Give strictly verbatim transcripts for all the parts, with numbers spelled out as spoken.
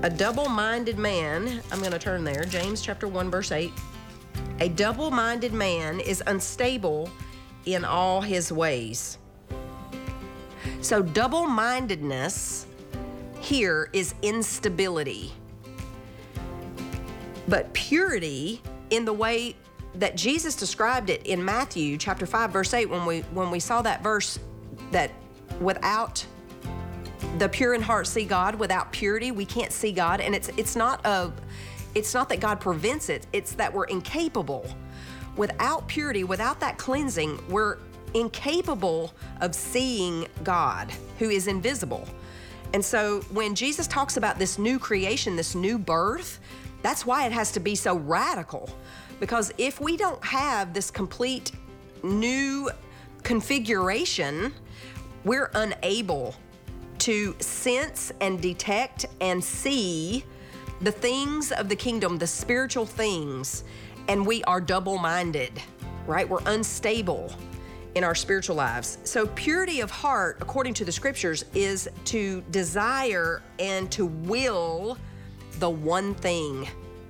A double-minded man, I'm going to turn there, James chapter one, verse eight. A double-minded man is unstable in all his ways. So double-mindedness here is instability. But purity, in the way that Jesus described it in Matthew chapter five, verse eight, when we when we saw that verse that without the pure in heart see God, without purity we can't see God, and it's it's not a it's not that God prevents it, it's that we're incapable. Without purity, without that cleansing, we're incapable of seeing God, who is invisible. And so when Jesus talks about this new creation, this new birth, that's why it has to be so radical. Because if we don't have this complete new configuration, we're unable to sense and detect and see the things of the kingdom, the spiritual things, and we are double-minded, right? We're unstable in our spiritual lives. So purity of heart, according to the scriptures, is to desire and to will the one thing,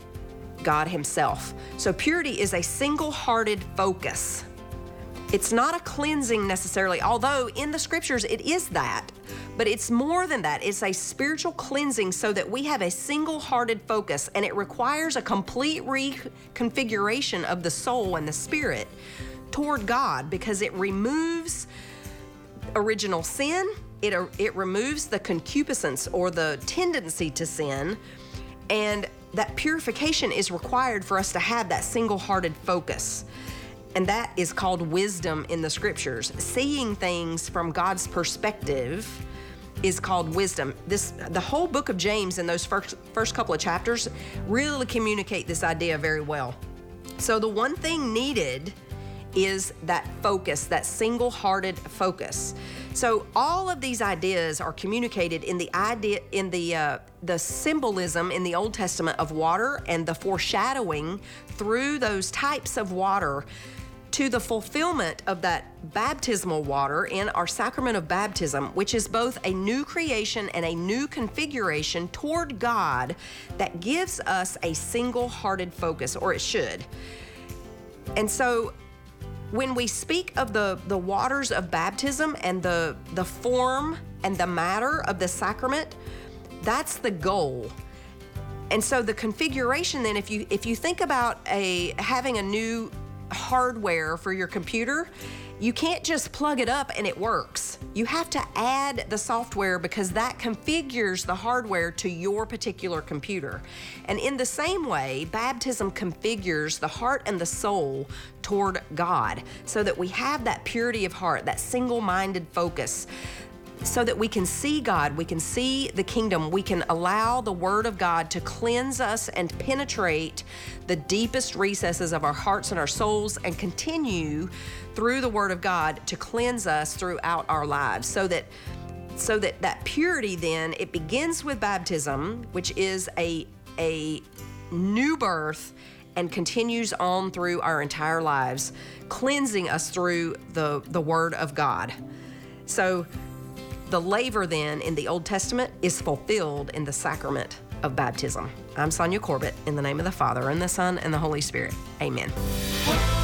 God himself. So purity is a single-hearted focus. It's not a cleansing necessarily, although in the scriptures it is that, but it's more than that. It's a spiritual cleansing so that we have a single-hearted focus, and it requires a complete reconfiguration of the soul and the spirit toward God, because it removes original sin, it, it removes the concupiscence or the tendency to sin, and that purification is required for us to have that single-hearted focus. And that is called wisdom in the scriptures. Seeing things from God's perspective is called wisdom. This, the whole book of James in those first, first couple of chapters really communicate this idea very well. So the one thing needed is that focus, that single-hearted focus. So all of these ideas are communicated in the idea, in the uh, the symbolism in the Old Testament of water, and the foreshadowing through those types of water to the fulfillment of that baptismal water in our sacrament of baptism, which is both a new creation and a new configuration toward God that gives us a single-hearted focus, or it should. And so when we speak of the, the waters of baptism and the, the form and the matter of the sacrament, that's the goal. And so the configuration then, if you if you think about a having a new hardware for your computer, you can't just plug it up and it works. You have to add the software, because that configures the hardware to your particular computer. And in the same way, baptism configures the heart and the soul toward God, so that we have that purity of heart, that single-minded focus, so that we can see God, we can see the kingdom, we can allow the Word of God to cleanse us and penetrate the deepest recesses of our hearts and our souls, and continue through the Word of God to cleanse us throughout our lives. So that so that that purity then, it begins with baptism, which is a a new birth, and continues on through our entire lives, cleansing us through the, the Word of God. So the laver then in the Old Testament is fulfilled in the sacrament of baptism. I'm Sonia Corbett, in the name of the Father, and the Son, and the Holy Spirit. Amen.